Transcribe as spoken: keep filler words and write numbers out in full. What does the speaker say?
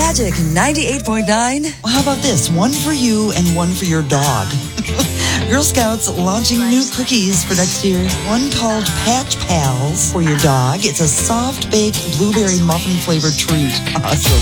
Magic ninety-eight point nine. Well, how about this? One for you and one for your dog. Girl Scouts launching new cookies for next year. One called Patch Pals for your dog. It's a soft-baked blueberry muffin-flavored treat. Awesome.